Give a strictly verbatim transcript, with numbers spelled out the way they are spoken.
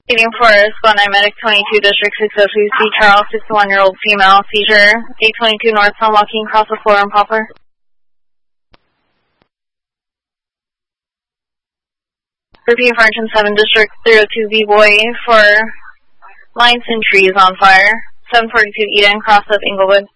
Leading for Squad nine Medic twenty-two, District six oh two, C. Charles, sixty-one-year-old female, seizure, eight twenty-two North Sun, walking across the floor in Poplar. Repeat for engine seven, District three oh two, B-Boy, for lines and trees on fire, seven forty-two Eden, cross of Inglewood.